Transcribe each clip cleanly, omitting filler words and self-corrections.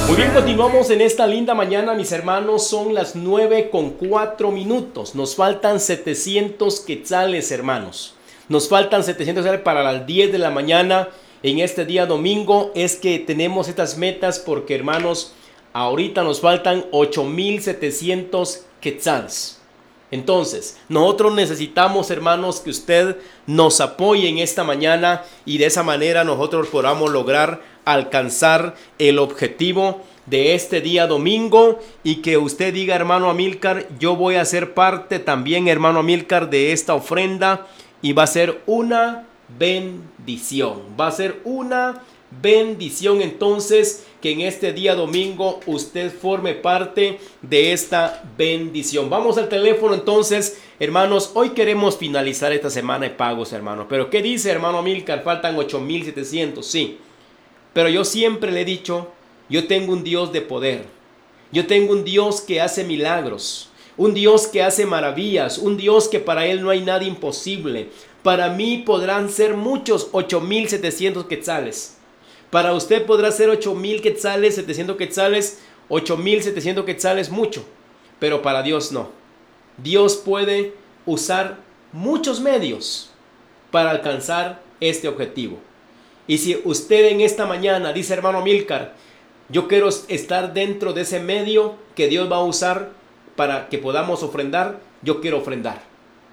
Muy bien, continuamos en esta linda mañana, mis hermanos. Son las 9:04. Nos faltan 700 quetzales, hermanos. Nos faltan 700 quetzales para las 10 de la mañana en este día domingo. Es que tenemos estas metas porque, hermanos, ahorita nos faltan 8,700 quetzales. Entonces, nosotros necesitamos, hermanos, que usted nos apoye en esta mañana y de esa manera nosotros podamos lograr alcanzar el objetivo de este día domingo y que usted diga, hermano Amílcar, yo voy a ser parte también, hermano Amílcar, de esta ofrenda y va a ser una bendición. Va a ser una bendición entonces que en este día domingo usted forme parte de esta bendición. Vamos al teléfono entonces, hermanos. Hoy queremos finalizar esta semana de pagos, hermano. Pero ¿qué dice, hermano Amílcar? Faltan 8,700, sí. Pero yo siempre le he dicho, yo tengo un Dios de poder. Yo tengo un Dios que hace milagros. Un Dios que hace maravillas. Un Dios que para Él no hay nada imposible. Para mí podrán ser muchos 8,700 quetzales. Para usted podrá ser 8,000 quetzales, 700 quetzales, 8,700 quetzales, mucho. Pero para Dios no. Dios puede usar muchos medios para alcanzar este objetivo. Y si usted en esta mañana dice, hermano Amílcar, yo quiero estar dentro de ese medio que Dios va a usar para que podamos ofrendar, yo quiero ofrendar.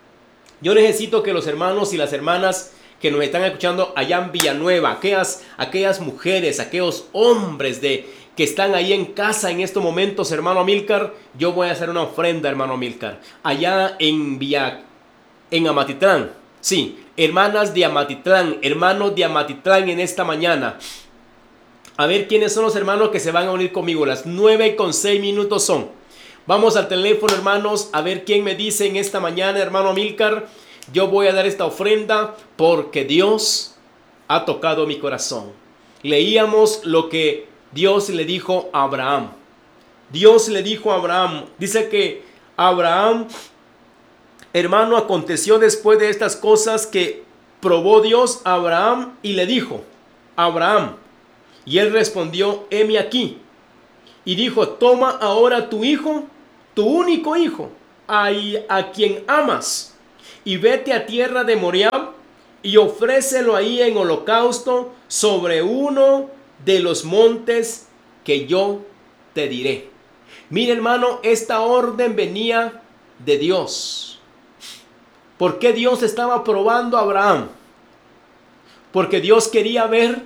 Yo necesito que los hermanos y las hermanas que nos están escuchando allá en Villanueva, aquellas mujeres, aquellos hombres que están ahí en casa en estos momentos, hermano Amílcar, yo voy a hacer una ofrenda, hermano Amílcar, allá en Amatitlán, sí, hermanas de Amatitlán, hermanos de Amatitlán en esta mañana. A ver quiénes son los hermanos que se van a unir conmigo. Las 9:06 son. Vamos al teléfono, hermanos, a ver quién me dice en esta mañana, hermano Amílcar, yo voy a dar esta ofrenda porque Dios ha tocado mi corazón. Leíamos lo que Dios le dijo a Abraham. Dios le dijo a Abraham, dice que Abraham, hermano, aconteció después de estas cosas que probó Dios a Abraham y le dijo, Abraham, y él respondió, heme aquí. Y dijo, toma ahora tu hijo, tu único hijo, a quien amas, y vete a tierra de Moriah y ofrécelo ahí en holocausto sobre uno de los montes que yo te diré. Mira, hermano, esta orden venía de Dios. ¿Por qué Dios estaba probando a Abraham? Porque Dios quería ver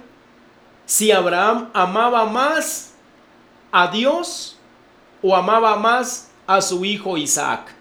si Abraham amaba más a Dios o amaba más a su hijo Isaac.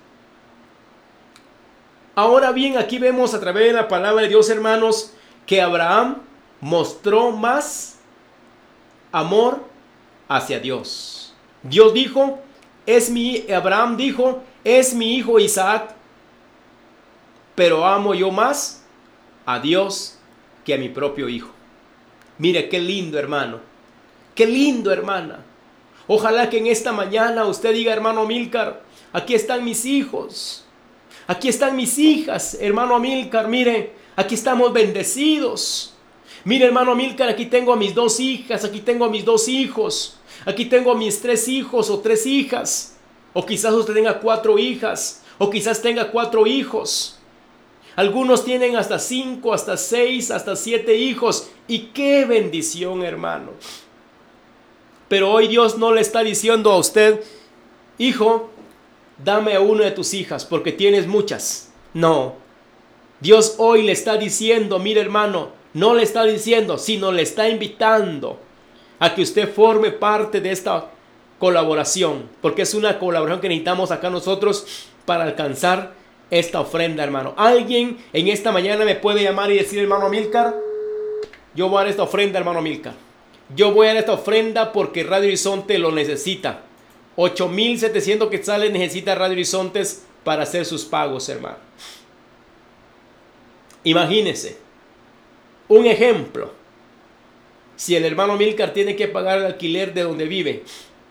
Ahora bien, aquí vemos a través de la palabra de Dios, hermanos, que Abraham mostró más amor hacia Dios. Dios dijo, Abraham dijo, es mi hijo Isaac, pero amo yo más a Dios que a mi propio hijo. Mire qué lindo, hermano. Qué lindo, hermana. Ojalá que en esta mañana usted diga, hermano Amílcar, aquí están mis hijos. Aquí están mis hijas, hermano Amílcar, mire, aquí estamos bendecidos. Mire, hermano Amílcar, aquí tengo a mis 2 hijas, aquí tengo a mis 2 hijos, aquí tengo a mis 3 hijos o 3 hijas. O quizás usted tenga 4 hijas, o quizás tenga 4 hijos. Algunos tienen hasta 5, hasta 6, hasta 7 hijos. Y qué bendición, hermano. Pero hoy Dios no le está diciendo a usted, hijo, dame a una de tus hijas porque tienes muchas. No. Dios hoy le está diciendo, mire hermano, no le está diciendo, sino le está invitando a que usted forme parte de esta colaboración. Porque es una colaboración que necesitamos acá nosotros para alcanzar esta ofrenda, hermano. Alguien en esta mañana me puede llamar y decir, hermano Amílcar, yo voy a dar esta ofrenda, hermano Amílcar. Yo voy a dar esta ofrenda porque Radio Horizonte lo necesita. 8,700 quetzales necesita Radio Horizontes para hacer sus pagos, hermano. Imagínese, un ejemplo. Si el hermano Amílcar tiene que pagar el alquiler de donde vive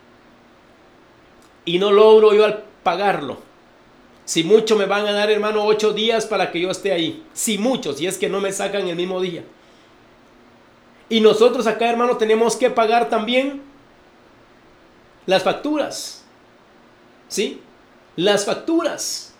y no logro yo al pagarlo, si mucho me van a dar, hermano, 8 días para que yo esté ahí. Si mucho, si es que no me sacan el mismo día. Y nosotros acá, hermano, tenemos que pagar también Las facturas. ¿Sí? Las facturas.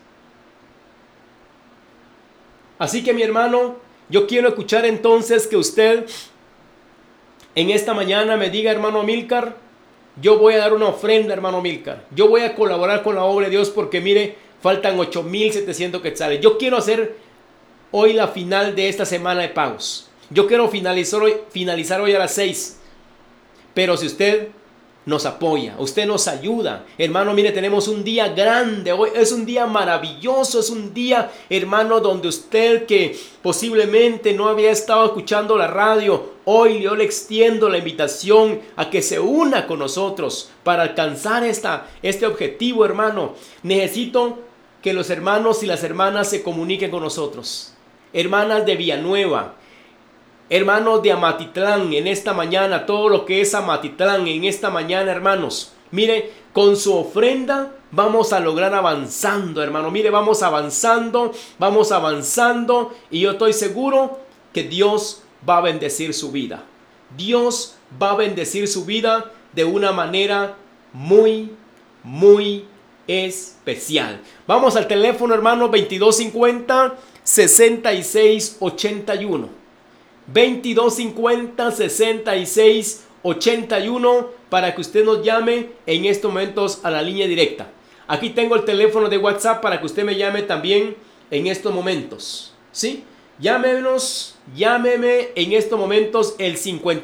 Así que mi hermano, yo quiero escuchar entonces que usted en esta mañana me diga, hermano Amílcar, yo voy a dar una ofrenda, hermano Amílcar. Yo voy a colaborar con la obra de Dios porque mire, faltan 8,700 quetzales. Yo quiero hacer hoy la final de esta semana de pagos. Yo quiero finalizar hoy a las 6. Pero si usted nos apoya, usted nos ayuda, hermano, mire, tenemos un día grande, hoy es un día maravilloso, es un día, hermano, donde usted que posiblemente no había estado escuchando la radio, hoy yo le extiendo la invitación a que se una con nosotros para alcanzar este objetivo, hermano. Necesito que los hermanos y las hermanas se comuniquen con nosotros. Hermanas de Villanueva, hermanos de Amatitlán, en esta mañana, todo lo que es Amatitlán, en esta mañana, hermanos, mire, con su ofrenda vamos a lograr avanzando, hermano. Mire, vamos avanzando, y yo estoy seguro que Dios va a bendecir su vida. Dios va a bendecir su vida de una manera muy, muy especial. Vamos al teléfono, hermano, 2250-6681. 2250-6681 para que usted nos llame en estos momentos a la línea directa. Aquí tengo el teléfono de WhatsApp para que usted me llame también en estos momentos. ¿Sí? Llámeme en estos momentos el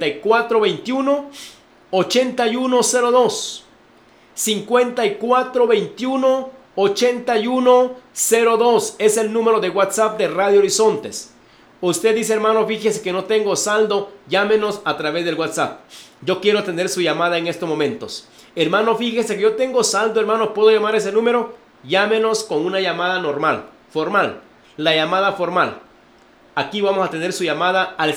5421-8102. 5421-8102 es el número de WhatsApp de Radio Horizontes. Usted dice, hermano, fíjese que no tengo saldo, llámenos a través del WhatsApp. Yo quiero atender su llamada en estos momentos. Hermano, fíjese que yo tengo saldo, hermano, ¿puedo llamar a ese número? Llámenos con una llamada normal, formal, la llamada formal. Aquí vamos a atender su llamada al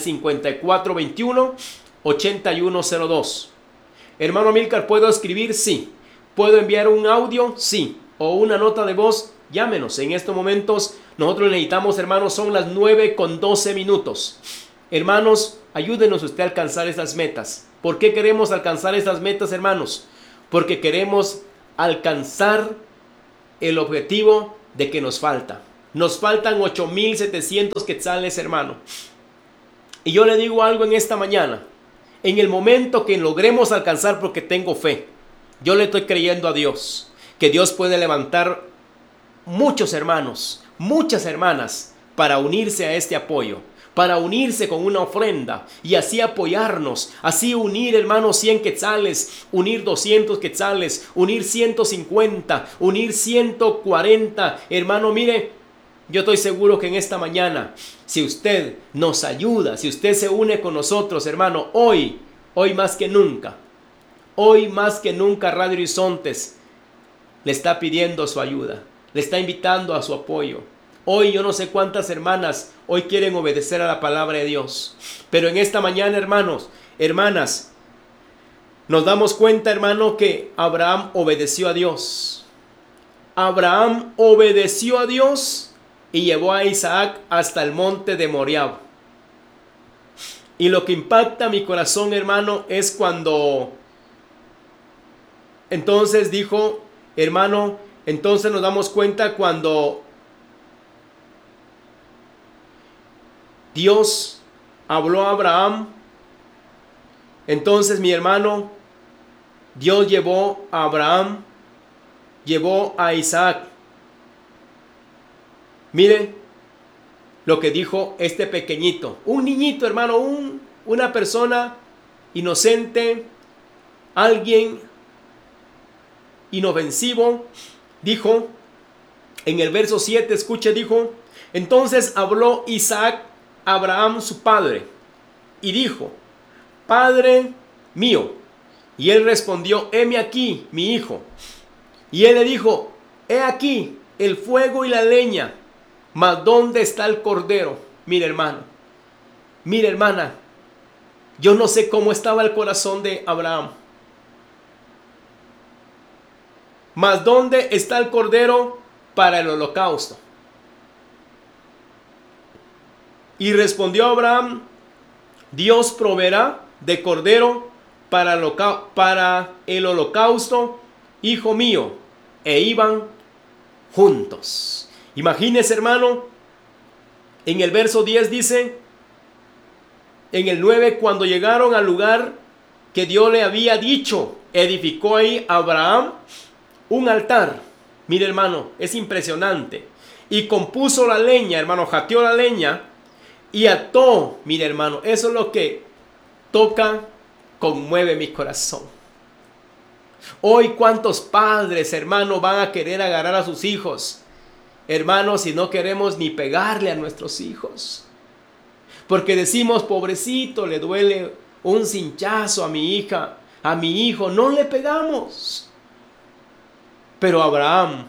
5421-8102. Hermano Amílcar, ¿puedo escribir? Sí. ¿Puedo enviar un audio? Sí. ¿O una nota de voz? Llámenos en estos momentos. Nosotros necesitamos, hermanos, son las 9:12. Hermanos, ayúdenos usted a alcanzar estas metas. ¿Por qué queremos alcanzar estas metas, hermanos? Porque queremos alcanzar el objetivo de que nos falta. Nos faltan 8,700 quetzales, hermano. Y yo le digo algo en esta mañana. En el momento que logremos alcanzar, porque tengo fe, yo le estoy creyendo a Dios, que Dios puede levantar muchos hermanos, muchas hermanas para unirse a este apoyo, para unirse con una ofrenda y así apoyarnos, así unir, hermanos, 100 quetzales, unir 200 quetzales, unir 150, unir 140. Hermano, mire, yo estoy seguro que en esta mañana, si usted nos ayuda, si usted se une con nosotros, hermano, hoy más que nunca, Radio Horizontes le está pidiendo su ayuda, le está invitando a su apoyo. Hoy yo no sé cuántas hermanas hoy quieren obedecer a la palabra de Dios, pero en esta mañana, hermanos, hermanas, nos damos cuenta, hermano, que Abraham obedeció a Dios. Abraham obedeció a Dios y llevó a Isaac hasta el monte de Moriah. Y lo que impacta mi corazón, hermano, es cuando entonces dijo, hermano, entonces nos damos cuenta cuando Dios habló a Abraham. Entonces, mi hermano, Dios llevó a Abraham, llevó a Isaac. Mire lo que dijo este pequeñito, un niñito, hermano, una persona inocente, alguien inofensivo. Dijo en el verso 7, escuche, dijo, entonces habló Isaac a Abraham su padre y dijo, Padre mío. Y él respondió, heme aquí, mi hijo. Y él le dijo, he aquí el fuego y la leña, mas ¿dónde está el cordero? Mira, hermano, mira, hermana, yo no sé cómo estaba el corazón de Abraham. Mas ¿dónde está el cordero para el holocausto? Y respondió Abraham, Dios proveerá de cordero para el holocausto, hijo mío. E iban juntos. Imagínese, hermano, en el verso 10 dice, en el 9, cuando llegaron al lugar que Dios le había dicho, edificó ahí Abraham un altar. Mire, hermano, es impresionante. Y compuso la leña, hermano, jateó la leña y ató. Mire, hermano, eso es lo que toca, conmueve mi corazón. Hoy, ¿cuántos padres, hermano, van a querer agarrar a sus hijos? Hermano, si no queremos ni pegarle a nuestros hijos. Porque decimos, pobrecito, le duele un cinchazo a mi hija, a mi hijo. No le pegamos. Pero Abraham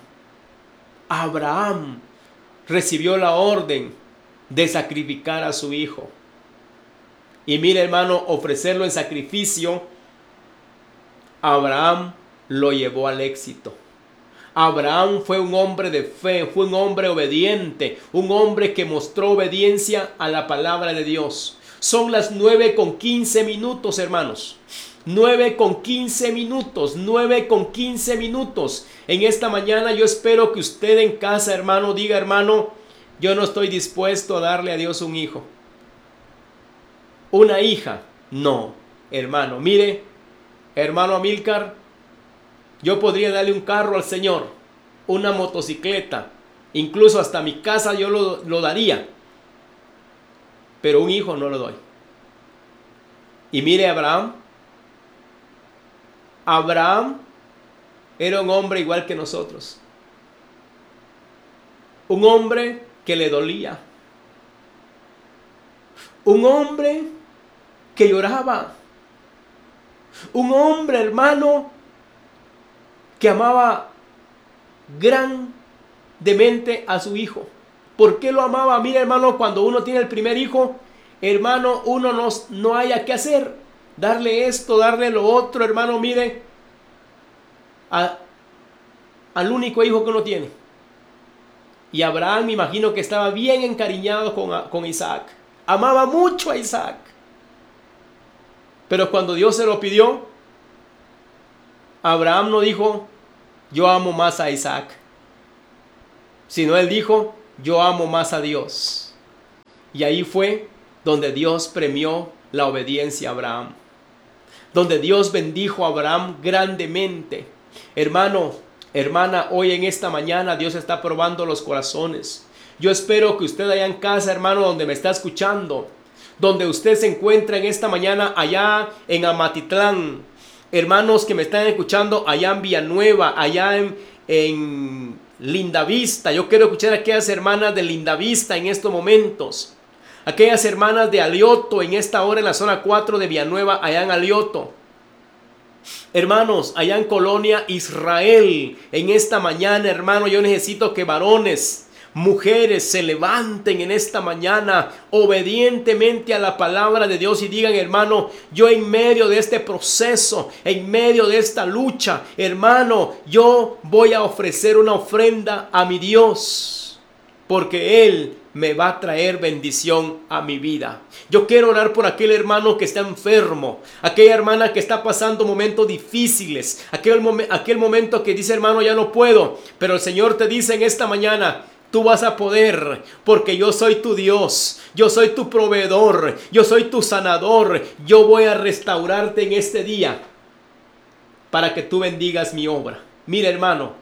recibió la orden de sacrificar a su hijo. Y mire, hermano, ofrecerlo en sacrificio, Abraham lo llevó al éxito. Abraham fue un hombre de fe, fue un hombre obediente, un hombre que mostró obediencia a la palabra de Dios. Son las 9:15, hermanos. 9:15 minutos, 9:15 minutos. En esta mañana yo espero que usted en casa, hermano, diga, hermano, yo no estoy dispuesto a darle a Dios un hijo. Una hija, no, hermano. Mire, hermano Amílcar, yo podría darle un carro al Señor, una motocicleta, incluso hasta mi casa yo lo daría. Pero un hijo no lo doy. Y mire, Abraham era un hombre igual que nosotros. Un hombre que le dolía. Un hombre que lloraba. Un hombre, hermano, que amaba grandemente a su hijo. ¿Por qué lo amaba? Mira, hermano, cuando uno tiene el primer hijo, hermano, uno no haya qué hacer. Darle esto, darle lo otro, hermano, mire, al único hijo que uno tiene. Y Abraham, me imagino que estaba bien encariñado con Isaac. Amaba mucho a Isaac. Pero cuando Dios se lo pidió, Abraham no dijo, yo amo más a Isaac, sino él dijo, yo amo más a Dios. Y ahí fue donde Dios premió la obediencia a Abraham, donde Dios bendijo a Abraham grandemente. Hermano, hermana, hoy en esta mañana Dios está probando los corazones. Yo espero que usted allá en casa, hermano, donde me está escuchando, donde usted se encuentra en esta mañana allá en Amatitlán, hermanos que me están escuchando allá en Villanueva, allá en Lindavista. Yo quiero escuchar a aquellas hermanas de Lindavista en estos momentos. Aquellas hermanas de Alioto en esta hora en la zona 4 de Villanueva, allá en Alioto. Hermanos, allá en Colonia Israel, en esta mañana, hermano, yo necesito que varones, mujeres se levanten en esta mañana obedientemente a la palabra de Dios y digan, hermano, yo en medio de este proceso, en medio de esta lucha, hermano, yo voy a ofrecer una ofrenda a mi Dios, porque Él me va a traer bendición a mi vida. Yo quiero orar por aquel hermano que está enfermo, aquella hermana que está pasando momentos difíciles, aquel momento que dice, hermano, ya no puedo, pero el Señor te dice en esta mañana, tú vas a poder, porque yo soy tu Dios, yo soy tu proveedor, yo soy tu sanador, yo voy a restaurarte en este día para que tú bendigas mi obra. Mira, hermano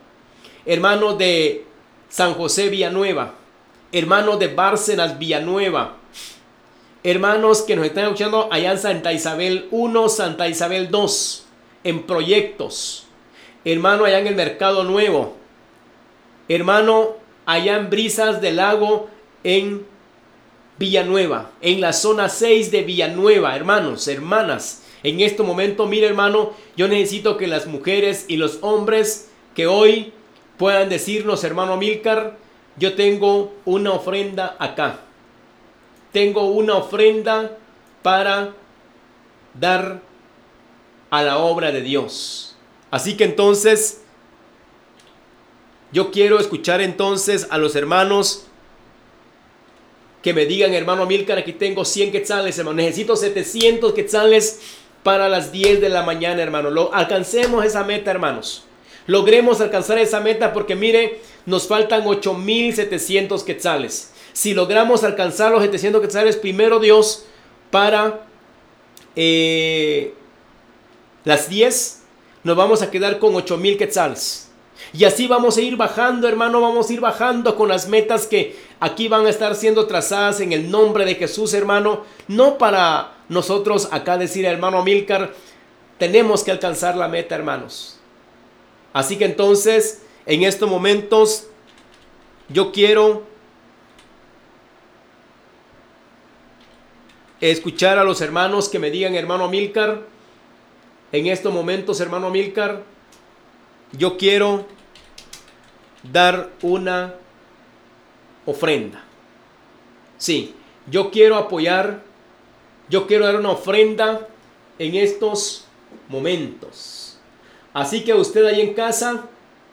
de San José Villanueva, hermanos de Bárcenas Villanueva, hermanos que nos están escuchando allá en Santa Isabel 1, Santa Isabel 2, en proyectos, hermano allá en el Mercado Nuevo, hermano allá en Brisas del Lago en Villanueva, en la zona 6 de Villanueva, hermanos, hermanas. En este momento, mire, hermano, yo necesito que las mujeres y los hombres que hoy puedan decirnos, hermano Amílcar, yo tengo una ofrenda acá. Tengo una ofrenda para dar a la obra de Dios. Así que entonces, yo quiero escuchar entonces a los hermanos que me digan, hermano Amílcar, aquí tengo 100 quetzales, hermano. Necesito 700 quetzales para las 10 de la mañana, hermano. Alcancemos esa meta, hermanos. Logremos alcanzar esa meta porque mire, nos faltan 8,700 quetzales. Si logramos alcanzar los 700 quetzales, primero Dios, para las 10, nos vamos a quedar con 8,000 quetzales. Y así vamos a ir bajando, hermano, vamos a ir bajando con las metas que aquí van a estar siendo trazadas en el nombre de Jesús, hermano. No para nosotros acá decir, hermano Amílcar, tenemos que alcanzar la meta, hermanos. Así que entonces, en estos momentos, yo quiero escuchar a los hermanos que me digan, hermano Amílcar, en estos momentos, hermano Amílcar, yo quiero dar una ofrenda. Sí, yo quiero apoyar, yo quiero dar una ofrenda en estos momentos. Así que usted ahí en casa,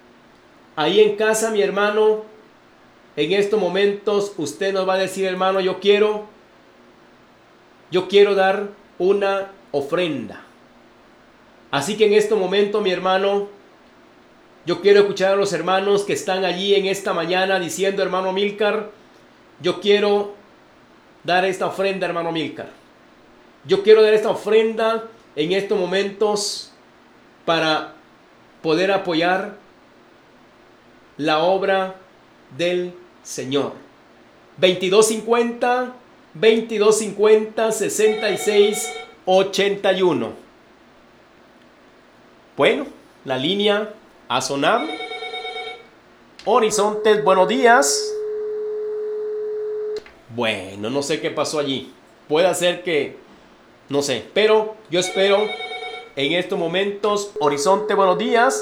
mi hermano, en estos momentos usted nos va a decir, hermano, yo quiero dar una ofrenda. Así que en este momento, mi hermano, yo quiero escuchar a los hermanos que están allí en esta mañana diciendo, hermano Amílcar, yo quiero dar esta ofrenda, hermano Amílcar. Yo quiero dar esta ofrenda en estos momentos para poder apoyar la obra del Señor. 2250, 66, 81. Bueno, la línea ha sonado. Horizontes, buenos días. Bueno, no sé qué pasó allí. Puede ser que, no sé, pero yo espero en estos momentos. Horizonte, buenos días.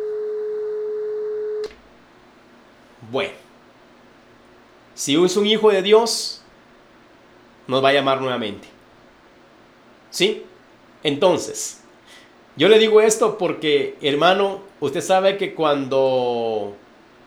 Bueno, si es un hijo de Dios, nos va a llamar nuevamente. ¿Sí? Entonces, yo le digo esto porque, hermano, usted sabe que cuando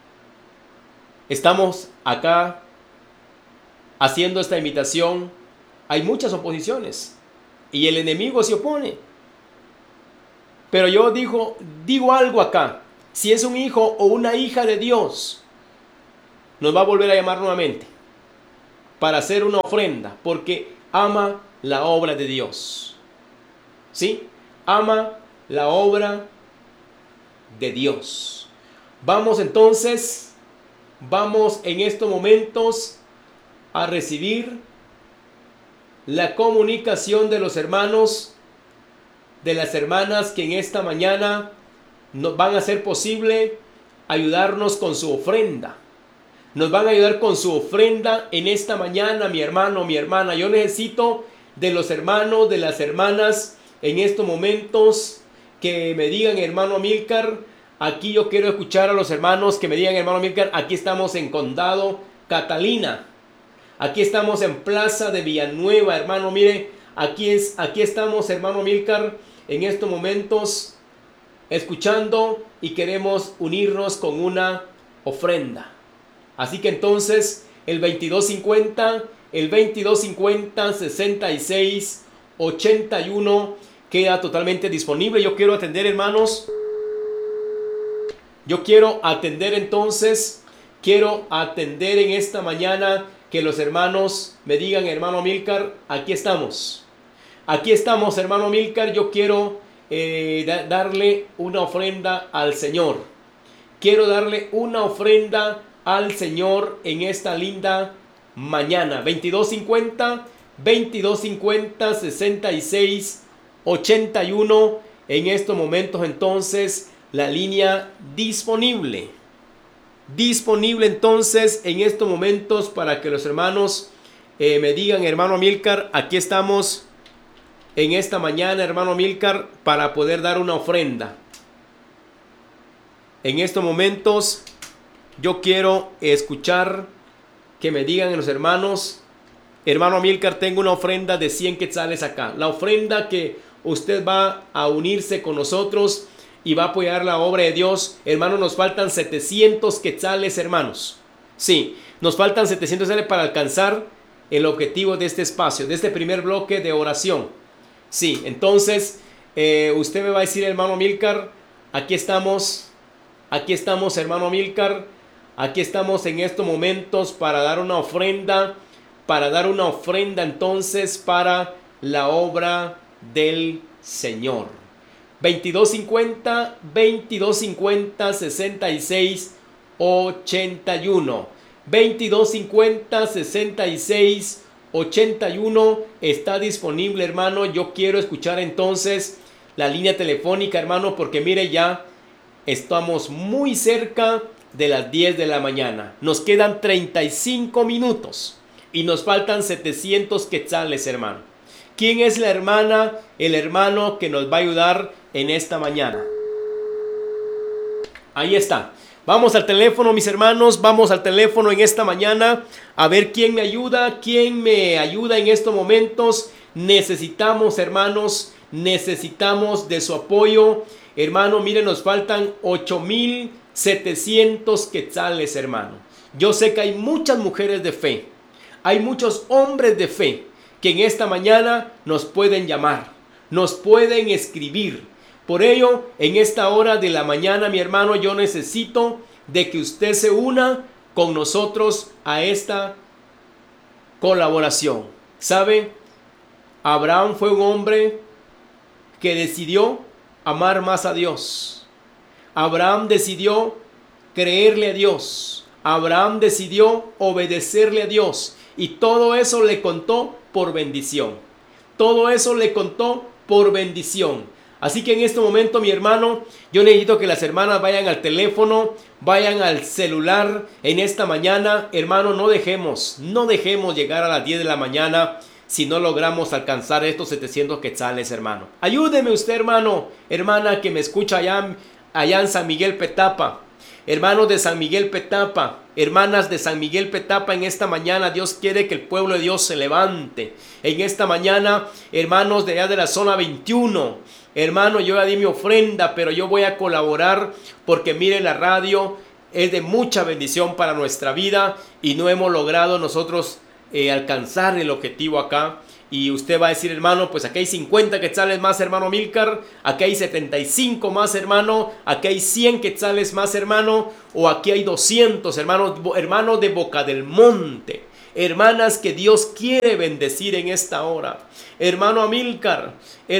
estamos acá haciendo esta invitación, hay muchas oposiciones y el enemigo se opone. Pero yo digo algo acá. Si es un hijo o una hija de Dios, nos va a volver a llamar nuevamente para hacer una ofrenda porque ama la obra de Dios. ¿Sí? Ama la obra de Dios. Vamos entonces, vamos en estos momentos a recibir la comunicación de los hermanos, de las hermanas que en esta mañana nos van a hacer posible ayudarnos con su ofrenda. Nos van a ayudar con su ofrenda en esta mañana, mi hermano, mi hermana. Yo necesito de los hermanos, de las hermanas en estos momentos que me digan, hermano Amílcar, aquí yo quiero escuchar a los hermanos que me digan, hermano Amílcar, aquí estamos en Condado Catalina. Aquí estamos en Plaza de Villanueva, hermano, mire, aquí estamos, hermano Amílcar, en estos momentos escuchando y queremos unirnos con una ofrenda. Así que entonces el 2250, 66, 81 queda totalmente disponible. Yo quiero atender, hermanos. Yo quiero atender entonces, quiero atender en esta mañana que los hermanos me digan, hermano Amílcar, aquí estamos. Aquí estamos, hermano Amílcar, yo quiero darle una ofrenda al Señor. Quiero darle una ofrenda al Señor en esta linda mañana. 2250, 66, 81. En estos momentos entonces la línea disponible. Disponible entonces en estos momentos para que los hermanos me digan, hermano Amílcar, aquí estamos en esta mañana, hermano Amílcar, para poder dar una ofrenda. En estos momentos yo quiero escuchar que me digan los hermanos, hermano Amílcar, tengo una ofrenda de 100 quetzales acá. La ofrenda que usted va a unirse con nosotros y va a apoyar la obra de Dios. Hermanos, nos faltan 700 quetzales, hermanos. Sí, nos faltan 700 quetzales para alcanzar el objetivo de este espacio, de este primer bloque de oración. Sí, entonces usted me va a decir, hermano Milcar, aquí estamos, hermano Milcar, aquí estamos en estos momentos para dar una ofrenda entonces para la obra del Señor. 2250 66 81. 2250 66 81 está disponible, hermano. Yo quiero escuchar entonces la línea telefónica, hermano, porque mire, ya estamos muy cerca de las 10 de la mañana. Nos quedan 35 minutos y nos faltan 700 quetzales, hermano. ¿Quién es la hermana, el hermano que nos va a ayudar en esta mañana? Ahí está. Vamos al teléfono, mis hermanos. Vamos al teléfono en esta mañana a ver quién me ayuda en estos momentos. Necesitamos, hermanos, necesitamos de su apoyo. Hermano, miren, nos faltan 8700 quetzales, hermano. Yo sé que hay muchas mujeres de fe, hay muchos hombres de fe que en esta mañana nos pueden llamar, nos pueden escribir. Por ello, en esta hora de la mañana, mi hermano, yo necesito de que usted se una con nosotros a esta colaboración. ¿Sabe? Abraham fue un hombre que decidió amar más a Dios. Abraham decidió creerle a Dios. Abraham decidió obedecerle a Dios. Y todo eso le contó por bendición. Todo eso le contó por bendición. Así que en este momento, mi hermano, yo necesito que las hermanas vayan al teléfono, vayan al celular en esta mañana. Hermano, no dejemos llegar a las 10 de la mañana si no logramos alcanzar estos 700 quetzales, hermano. Ayúdeme usted, hermano, hermana que me escucha allá en San Miguel Petapa. Hermanos de San Miguel Petapa, hermanas de San Miguel Petapa, en esta mañana Dios quiere que el pueblo de Dios se levante. En esta mañana, hermanos de allá de la zona 21, hermano, yo ya di mi ofrenda, pero yo voy a colaborar porque mire, la radio es de mucha bendición para nuestra vida y no hemos logrado nosotros alcanzar el objetivo acá. Y usted va a decir, hermano, pues aquí hay 50 quetzales más, hermano Milcar, aquí hay 75 más, hermano, aquí hay 100 quetzales más, hermano, o aquí hay 200, hermanos de Boca del Monte, hermanas que Dios quiere bendecir en esta hora. Hermano Amílcar,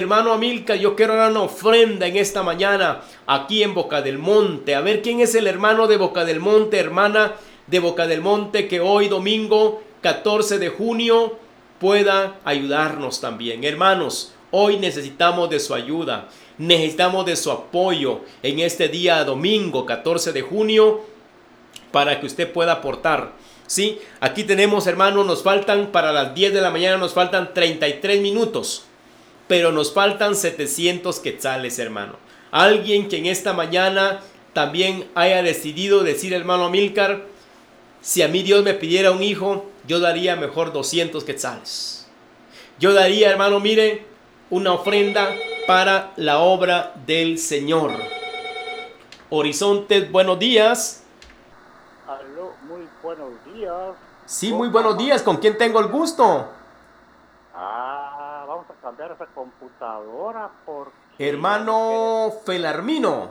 yo quiero dar una ofrenda en esta mañana aquí en Boca del Monte. A ver quién es el hermano de Boca del Monte, hermana de Boca del Monte, que hoy domingo 14 de junio pueda ayudarnos también. Hermanos, hoy necesitamos de su ayuda, necesitamos de su apoyo en este día domingo 14 de junio para que usted pueda aportar. Sí, aquí tenemos, hermanos, nos faltan para las 10 de la mañana, nos faltan 33 minutos, pero nos faltan 700 quetzales, hermano. Alguien que en esta mañana también haya decidido decir, hermano Amílcar, si a mí Dios me pidiera un hijo, yo daría mejor 200 quetzales. Yo daría, hermano, mire, una ofrenda para la obra del Señor. Horizontes, buenos días. Aló, muy buenos días. Sí, muy Con buenos días. ¿Con quién tengo el gusto? Vamos a cambiar esa computadora porque ya no quiere. Hermano Felarmino.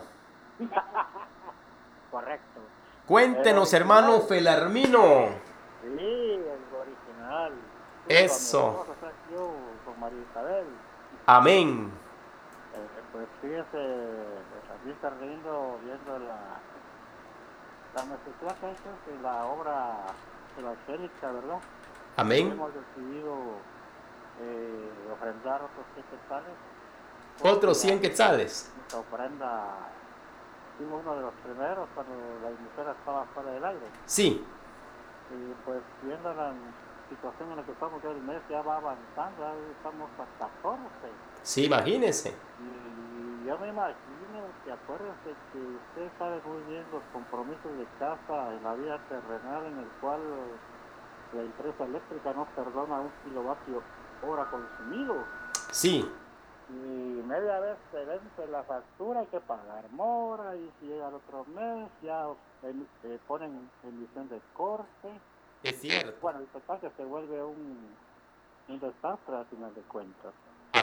Correcto. El Cuéntenos, hermano original. Felarmino. Sí, el original. Su Eso. amorosa, o sea, yo con María Isabel. Amén. Pues fíjese, aquí está riendo viendo la necesidad que es de la obra evangélica, ¿verdad? Y Amén. hemos decidido ofrendar otros 100 quetzales porque Otros 100 quetzales. nuestra ofrenda fuimos uno de los primeros cuando la emisora estaba fuera del aire. Sí. Y pues viendo la situación en la que estamos, ya el mes ya va avanzando, ya estamos a 14. Sí, imagínense. Y yo me imagino que acuérdense que usted sabe muy bien los compromisos de casa en la vida terrenal en el cual la empresa eléctrica no perdona un kilovatio hora consumido. Sí. Y media vez se vence la factura, hay que pagar mora, y si llega el otro mes ya ponen emisión de corte. Es cierto. Bueno, el total que se vuelve un desastre al final de cuentas.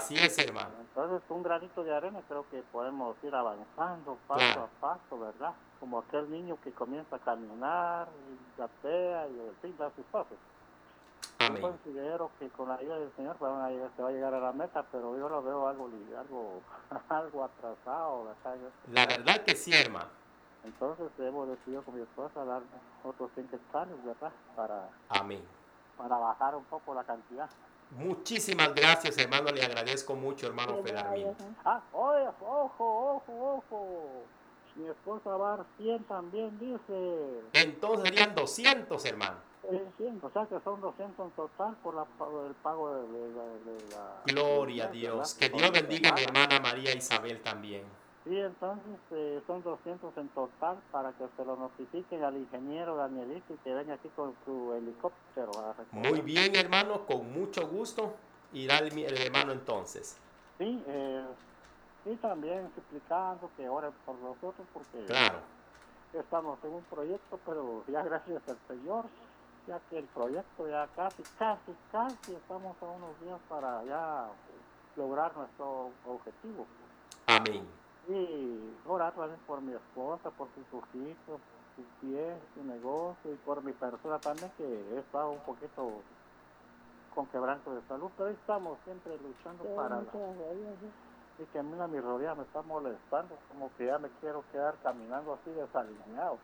Así es, hermano. Entonces, un granito de arena creo que podemos ir avanzando paso Claro. a paso, ¿verdad? Como aquel niño que comienza a caminar y gatea y en fin, da sus pasos. Yo Amén. considero que con la ayuda del Señor se va a llegar a la meta, pero yo lo veo algo atrasado, ¿verdad? La verdad que sí, hermano. Entonces hemos decidido con mi esposa dar otros 100 quetzales, ¿verdad? Amén. Para bajar un poco la cantidad. Muchísimas gracias, hermano. Le agradezco mucho, hermano Felarmino. Oye, ojo. Mi esposa va a dar 100 también, dice. Entonces serían 200, hermano. 100, o sea que son 200 en total por el pago de la... Gloria a del mes, Dios. ¿verdad? Que Por Dios mi bendiga a mi semana. hermana María Isabel también. Sí, entonces son 200 en total para que se lo notifiquen al ingeniero Danielito y que venga aquí con su helicóptero a recoger. Muy bien, hermano. Con mucho gusto irá el hermano entonces. Sí, y también suplicando que oren por nosotros porque Claro. estamos en un proyecto, pero ya gracias al Señor, ya que el proyecto ya casi estamos a unos días para ya lograr nuestro objetivo. Amén. Y orar también por mi esposa, por sus hijitos, sus pies, su negocio y por mi persona también, que he estado un poquito con quebranto de salud, pero ahí estamos siempre luchando para y que a mí mi rodilla me está molestando, como que ya me quiero quedar caminando así desalineado.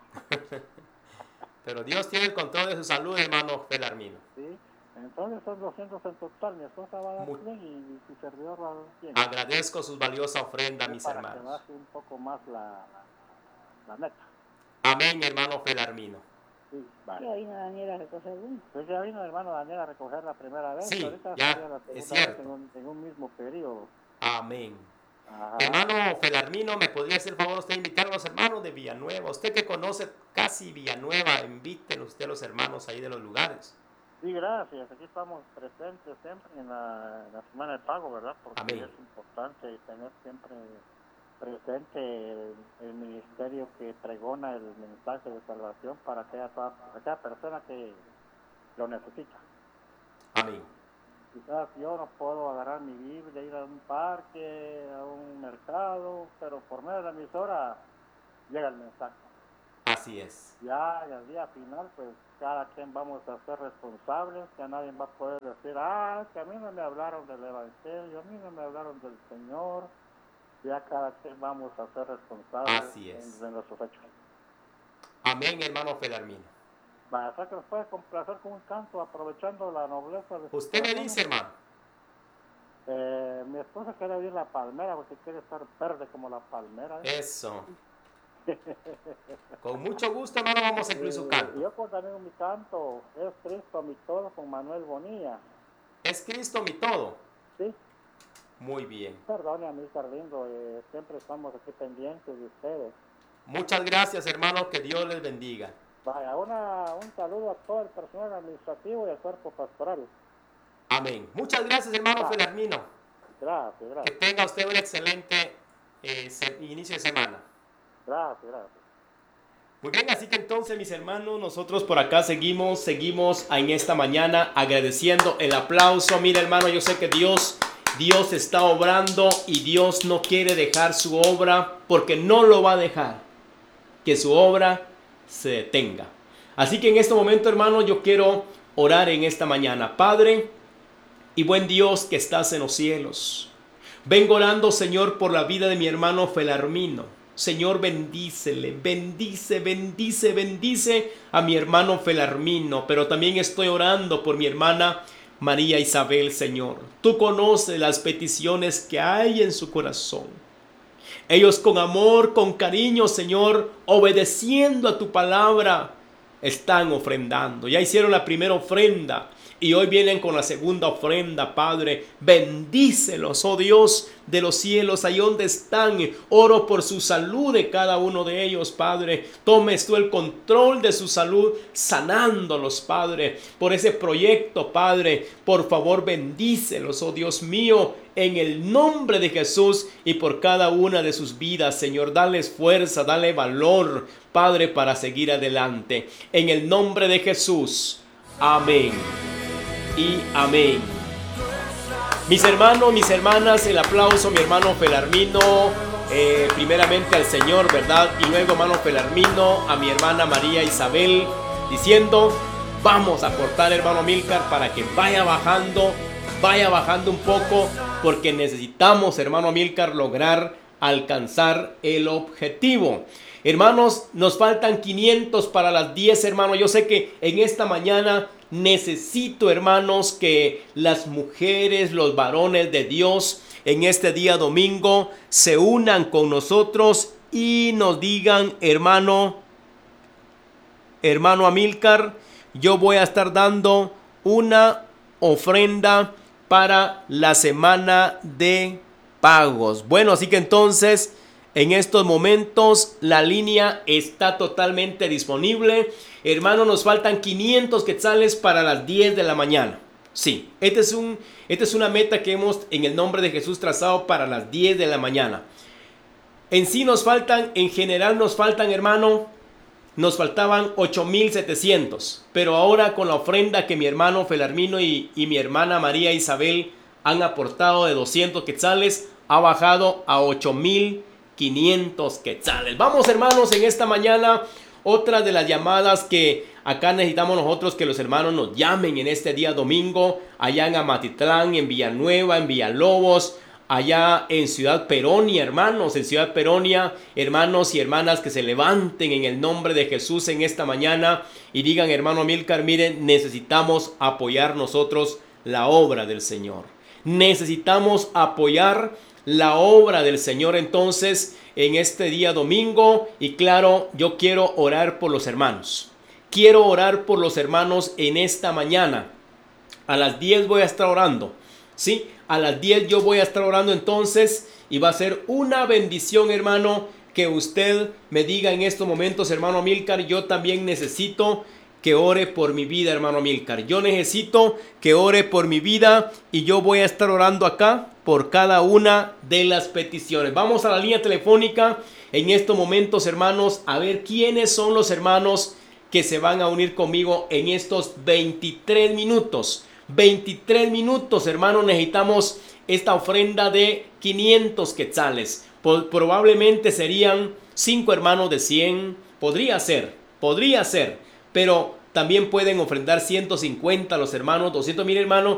Pero Dios tiene el control de su salud, hermano Felarmino. Sí, entonces son 200 en total, mi esposa va a dar 100 y su servidor va a dar 100. Agradezco su valiosa ofrenda, mis para que hermanos. baje un poco más la meta. Amén, hermano Felarmino. Sí, vale. Ya vino Daniel a recoger uno. Pues ya vino el hermano Daniel a recoger la primera vez, Sí, ahorita ya, sería la es segunda cierto. vez en un mismo periodo. Amén. Ajá. Hermano Felarmino, ¿me podría hacer el favor usted invitar a los hermanos de Villanueva? Usted que conoce casi Villanueva, inviten usted a los hermanos ahí de los lugares. Sí, gracias. Aquí estamos presentes siempre en la semana de pago, ¿verdad? Porque Amén. es importante tener siempre presente el ministerio que pregona el mensaje de salvación para aquella persona que lo necesita. Amén. Quizás yo no puedo agarrar mi Biblia, ir a un parque, a un mercado, pero por medio de la emisora llega el mensaje. Así es. Ya al día final, pues cada quien vamos a ser responsables, que nadie va a poder decir, que a mí no me hablaron del Evangelio, a mí no me hablaron del Señor. Ya cada quien vamos a ser responsables. Así es. de nuestros hechos. Amén, hermano Felarmino. Va, que nos puede complacer con un canto aprovechando la nobleza de su Usted me corazón. dice, hermano. Mi esposa quiere oír la palmera porque quiere estar verde como la palmera. Eso. Con mucho gusto, hermano, vamos a incluir su canto. Yo también mi canto es Cristo mi todo con Manuel Bonilla. ¿Es Cristo mi todo? Sí. Muy bien. Perdone a mí, Carlindo, siempre estamos aquí pendientes de ustedes. Muchas gracias, hermano, que Dios les bendiga. Vaya, un saludo a todo el personal administrativo y al cuerpo pastoral. Amén. Muchas gracias, hermano Felarmino. Gracias. Que tenga usted un excelente inicio de semana. Gracias. Muy bien, así que entonces, mis hermanos, nosotros por acá seguimos en esta mañana agradeciendo el aplauso. Mira, hermano, yo sé que Dios está obrando y Dios no quiere dejar su obra porque no lo va a dejar. Que su obra se detenga. Así que en este momento, hermano, yo quiero orar en esta mañana. Padre y buen Dios que estás en los cielos, vengo orando, Señor, por la vida de mi hermano Felarmino. Señor, bendícele, bendice a mi hermano Felarmino, pero también estoy orando por mi hermana María Isabel, Señor. Tú conoces las peticiones que hay en su corazón. Ellos con amor, con cariño, Señor, obedeciendo a tu palabra, están ofrendando. Ya hicieron la primera ofrenda y hoy vienen con la segunda ofrenda, Padre. Bendícelos, oh Dios de los cielos, ahí donde están. Oro por su salud de cada uno de ellos, Padre. Tomes tú el control de su salud, sanándolos, Padre. Por ese proyecto, Padre, por favor, bendícelos, oh Dios mío, en el nombre de Jesús y por cada una de sus vidas, Señor. Dales fuerza, dale valor, Padre, para seguir adelante. En el nombre de Jesús. Amén y amén. Mis hermanos, mis hermanas, el aplauso, mi hermano Felarmino, primeramente al Señor, ¿verdad? Y luego, hermano Felarmino, a mi hermana María Isabel, diciendo, vamos a cortar, hermano Amílcar, para que vaya bajando un poco, porque necesitamos, hermano Amílcar, lograr alcanzar el objetivo. Hermanos, nos faltan 500 para las 10, hermanos. Yo sé que en esta mañana necesito, hermanos, que las mujeres, los varones de Dios en este día domingo se unan con nosotros y nos digan, hermano Amílcar, yo voy a estar dando una ofrenda para la semana de pagos. Bueno, así que entonces en estos momentos la línea está totalmente disponible. Hermano, nos faltan 500 quetzales para las 10 de la mañana. Sí, esta es una meta que hemos en el nombre de Jesús trazado para las 10 de la mañana. En sí en general nos faltan, hermano, nos faltaban 8,700. Pero ahora con la ofrenda que mi hermano Felarmino y mi hermana María Isabel han aportado de 200 quetzales, ha bajado a 8,500 quetzales. Vamos, hermanos, en esta mañana, otra de las llamadas que acá necesitamos nosotros que los hermanos nos llamen en este día domingo, allá en Amatitlán, en Villanueva, en Villalobos, allá en Ciudad Peronia, hermanos, en Ciudad Peronia, hermanos y hermanas que se levanten en el nombre de Jesús en esta mañana y digan, hermano Amílcar, miren, necesitamos apoyar nosotros la obra del Señor. Necesitamos apoyar la obra del Señor entonces en este día domingo. Y claro, yo quiero orar por los hermanos. Quiero orar por los hermanos en esta mañana. A las 10 voy a estar orando. ¿Sí? A las 10 yo voy a estar orando entonces. Y va a ser una bendición, hermano, que usted me diga en estos momentos, hermano Amílcar, yo también necesito que ore por mi vida, hermano Amílcar. Yo necesito que ore por mi vida y yo voy a estar orando acá por cada una de las peticiones. Vamos a la línea telefónica en estos momentos, hermanos, a ver quiénes son los hermanos que se van a unir conmigo en estos 23 minutos. 23 minutos, hermanos, necesitamos esta ofrenda de 500 quetzales. Probablemente serían 5 hermanos de 100. Podría ser, pero también pueden ofrendar 150 los hermanos, 200 mil hermanos.